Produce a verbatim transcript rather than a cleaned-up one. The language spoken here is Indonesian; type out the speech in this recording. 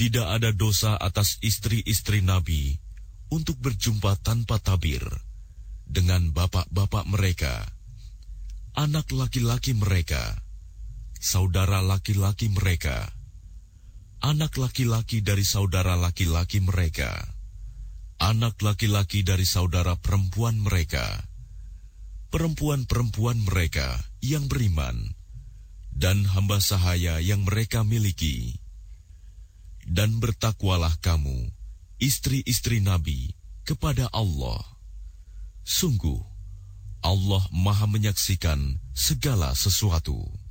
Tidak ada dosa atas istri-istri Nabi untuk berjumpa tanpa tabir dengan bapak-bapak mereka, anak laki-laki mereka, saudara laki-laki mereka, anak laki-laki dari saudara laki-laki mereka, anak laki-laki dari saudara perempuan mereka, perempuan-perempuan mereka yang beriman, dan hamba sahaya yang mereka miliki. Dan bertakwalah kamu, istri-istri Nabi, kepada Allah. Sungguh, Allah Maha menyaksikan segala sesuatu.